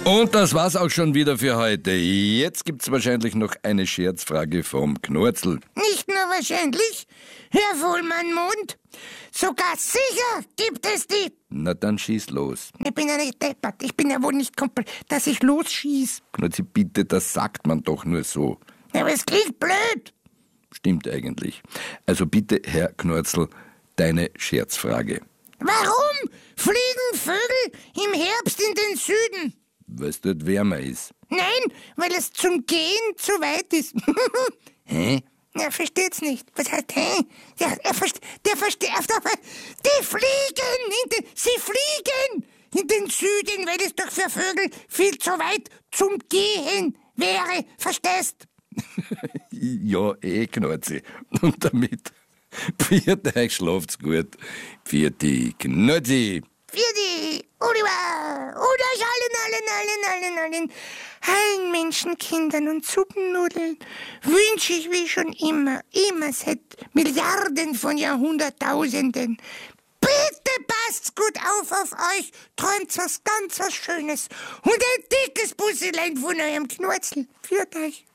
Und das war's auch schon wieder für heute. Jetzt gibt's wahrscheinlich noch eine Scherzfrage vom Knorzel. Nicht nur wahrscheinlich, Herr Wohlmann-Mond, sogar sicher gibt es die. Na dann schieß los. Ich bin ja nicht deppert, ich bin ja wohl nicht komplett, dass ich losschieß. Knorzi, bitte, das sagt man doch nur so. Aber es klingt blöd. Stimmt eigentlich. Also bitte, Herr Knorzel, deine Scherzfrage. Warum fliegen Vögel im Herbst in den Süden? Weil es dort wärmer ist. Nein, weil es zum Gehen zu weit ist. Hä? Er versteht's nicht. Was heißt, hä? Ja, der versteht. Sie fliegen in den Süden, weil es doch für Vögel viel zu weit zum Gehen wäre. Verstehst? Ja, Knorzi. Und damit, pfiat euch, schlaft's gut. Für die Knorzi. Für die Oliver und euch allen Menschenkindern und Suppennudeln wünsche ich wie schon immer seit Milliarden von Jahrhunderttausenden. Bitte passt's gut auf euch, träumt was Schönes und ein dickes Busselein von eurem Knorzel. Für euch.